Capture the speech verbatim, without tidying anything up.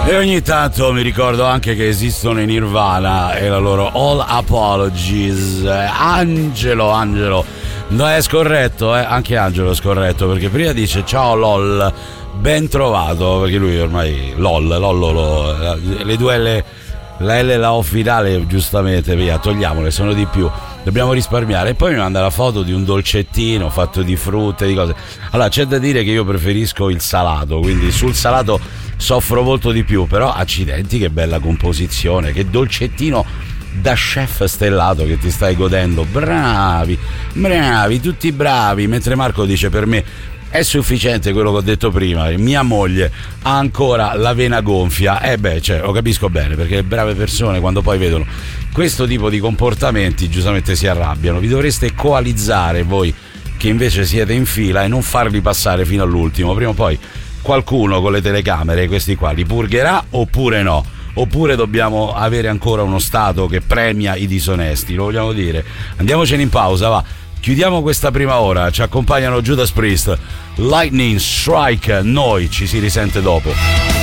E ogni tanto mi ricordo anche che esistono i Nirvana e la loro All Apologies. Angelo, Angelo, no, è scorretto, eh? Anche Angelo è scorretto, perché prima dice ciao lol, ben trovato, perché lui ormai lol, lol, lol, le due L, la L e la O finale, giustamente, via, togliamole, sono di più, dobbiamo risparmiare. E poi mi manda la foto di un dolcettino fatto di frutta e di cose. Allora, c'è da dire che io preferisco il salato, quindi sul salato soffro molto di più, però accidenti che bella composizione, che dolcettino da chef stellato che ti stai godendo. Bravi, bravi, tutti bravi. Mentre Marco dice: per me è sufficiente quello che ho detto prima, mia moglie ha ancora la vena gonfia. E eh beh, cioè, lo capisco bene, perché le brave persone quando poi vedono questo tipo di comportamenti giustamente si arrabbiano. Vi dovreste coalizzare voi che invece siete in fila e non farli passare fino all'ultimo. Prima o poi qualcuno con le telecamere questi qua li purgherà, oppure no? Oppure dobbiamo avere ancora uno Stato che premia i disonesti? Lo vogliamo dire? Andiamocene in pausa, va. Chiudiamo questa prima ora, ci accompagnano Judas Priest, Lightning Strike, noi ci si risente dopo.